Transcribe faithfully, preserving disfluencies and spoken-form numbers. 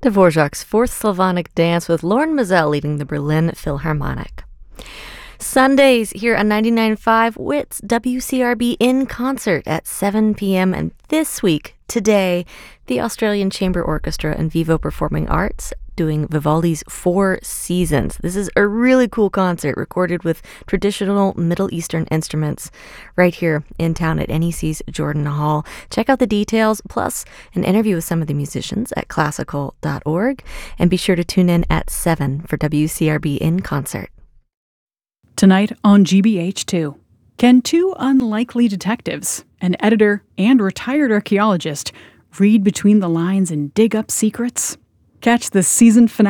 Dvorak's Fourth Slavonic Dance with Lauren Mazel leading the Berlin Philharmonic. Sundays here on ninety-nine point five, W I T's W C R B in concert at seven p.m. And this week, today, the Australian Chamber Orchestra and Vivo Performing Arts doing Vivaldi's Four Seasons. This is a really cool concert recorded with traditional Middle Eastern instruments right here in town at N E C's Jordan Hall. Check out the details, plus an interview with some of the musicians at classical dot org. And be sure to tune in at seven for W C R B in concert. Tonight on G B H two, can two unlikely detectives, an editor and retired archaeologist, read between the lines and dig up secrets? Catch the season finale